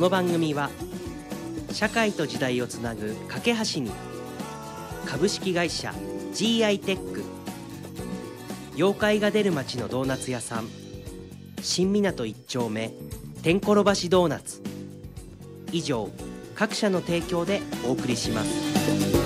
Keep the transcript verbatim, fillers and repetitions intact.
の番組は社会と時代をつなぐ架け橋に株式会社 ジーアイ テック、妖怪が出る街のドーナツ屋さん新港一丁目天ころ橋ドーナツ、以上各社の提供でお送りします。